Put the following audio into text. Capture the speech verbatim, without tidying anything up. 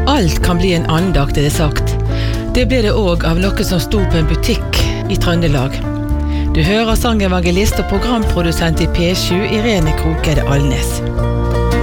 Alt kan bli en andakt, er det sagt. Det ble det også av noe som sto på en butikk i Trøndelag. Du hører sangevangelist og programprodusent i P sju, Irene Krokeide Alnes.